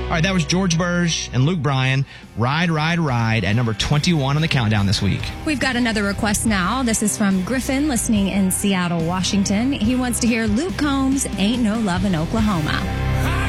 All right, that was George Burge and Luke Bryan. Ride, Ride, Ride at number 21 on the countdown this week. We've got another request now. This is from Griffin, listening in Seattle, Washington. He wants to hear Luke Combs' Ain't No Love in Oklahoma.